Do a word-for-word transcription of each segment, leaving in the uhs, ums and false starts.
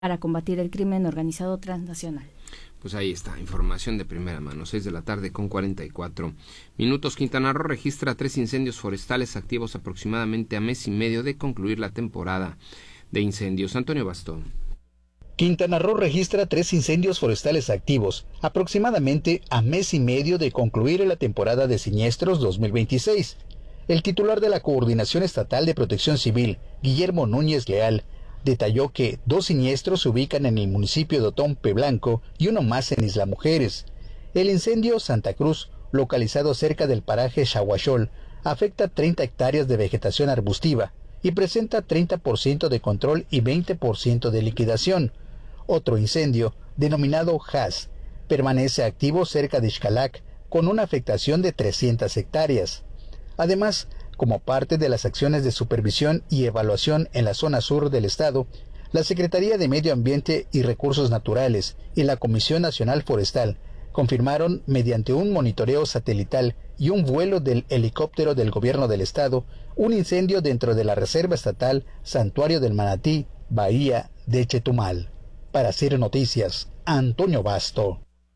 para combatir el crimen organizado transnacional. Pues ahí está, información de primera mano, seis de la tarde con cuarenta y cuatro minutos. Quintana Roo registra tres incendios forestales activos aproximadamente a mes y medio de concluir la temporada de incendios. Antonio Bastón. Quintana Roo registra tres incendios forestales activos, aproximadamente a mes y medio de concluir la temporada de siniestros dos mil veintiséis. El titular de la Coordinación Estatal de Protección Civil, Guillermo Núñez Leal, detalló que dos siniestros se ubican en el municipio de Otompe Blanco y uno más en Isla Mujeres. El incendio Santa Cruz, localizado cerca del paraje Xahuachol, afecta treinta hectáreas de vegetación arbustiva y presenta treinta por ciento de control y veinte por ciento de liquidación. Otro incendio, denominado Haz, permanece activo cerca de Xcalac, con una afectación de trescientas hectáreas. Además, como parte de las acciones de supervisión y evaluación en la zona sur del estado, la Secretaría de Medio Ambiente y Recursos Naturales y la Comisión Nacional Forestal confirmaron mediante un monitoreo satelital y un vuelo del helicóptero del gobierno del estado un incendio dentro de la Reserva Estatal Santuario del Manatí, Bahía de Chetumal. Para Ciro Noticias, Antonio Basto.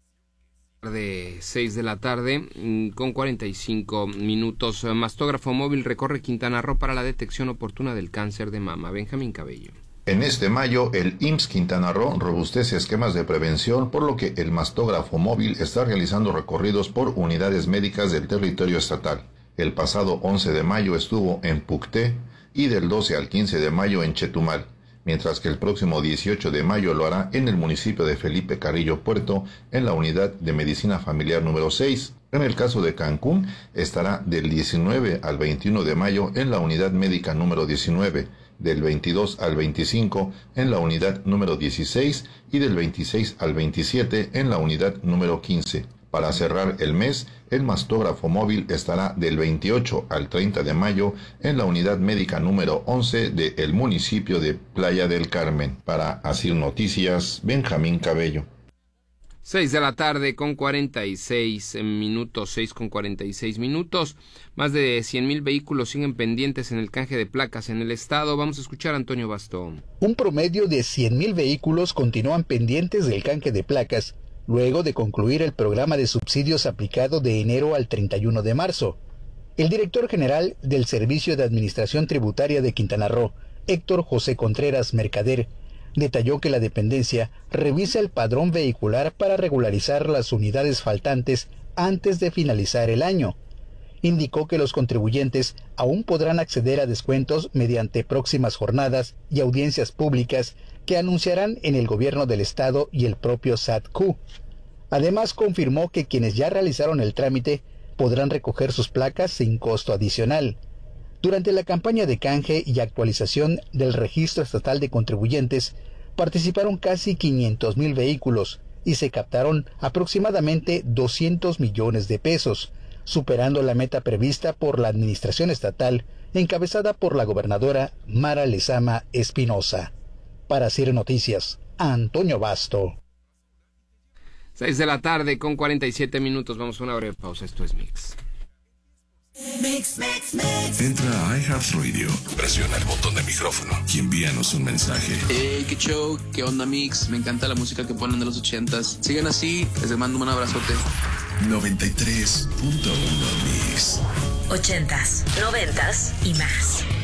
De seis de la tarde con cuarenta y cinco minutos. Mastógrafo móvil recorre Quintana Roo para la detección oportuna del cáncer de mama. Benjamín Cabello. En este mayo, el I M S S Quintana Roo robustece esquemas de prevención, por lo que el mastógrafo móvil está realizando recorridos por unidades médicas del territorio estatal. El pasado once de mayo estuvo en Pucté y del doce al quince de mayo en Chetumal, mientras que el próximo dieciocho de mayo lo hará en el municipio de Felipe Carrillo Puerto, en la unidad de medicina familiar número seis. En el caso de Cancún, estará del diecinueve al veintiuno de mayo en la unidad médica número diecinueve, del veintidós al veinticinco en la unidad número dieciséis y del veintiséis al veintisiete en la unidad número quince. Para cerrar el mes, el mastógrafo móvil estará del veintiocho al treinta de mayo en la unidad médica número once del municipio de Playa del Carmen. Para Asir Noticias, Benjamín Cabello. seis de la tarde con cuarenta y seis minutos, seis con cuarenta y seis minutos. Más de cien mil vehículos siguen pendientes en el canje de placas en el estado. Vamos a escuchar a Antonio Bastón. Un promedio de cien mil vehículos continúan pendientes del canje de placas, luego de concluir el programa de subsidios aplicado de enero al treinta y uno de marzo. El director general del Servicio de Administración Tributaria de Quintana Roo, Héctor José Contreras Mercader, detalló que la dependencia revisa el padrón vehicular para regularizar las unidades faltantes antes de finalizar el año. Indicó que los contribuyentes aún podrán acceder a descuentos mediante próximas jornadas y audiencias públicas que anunciarán en el gobierno del estado y el propio S A T Q. Además, confirmó que quienes ya realizaron el trámite podrán recoger sus placas sin costo adicional. Durante la campaña de canje y actualización del Registro Estatal de Contribuyentes, participaron casi quinientos mil vehículos y se captaron aproximadamente doscientos millones de pesos, superando la meta prevista por la Administración Estatal, encabezada por la gobernadora Mara Lezama Espinosa. Para Ciro Noticias, Antonio Basto. seis de la tarde con cuarenta y siete minutos. Vamos a una breve pausa. Esto es Mix. Mix, mix, mix. Entra a iHeartRadio, presiona el botón de micrófono y envíanos un mensaje. Hey, qué show, qué onda Mix, me encanta la música que ponen de los ochentas. Sigan así, les mando un abrazote. noventa y tres punto uno Mix. Ochentas, noventas y más.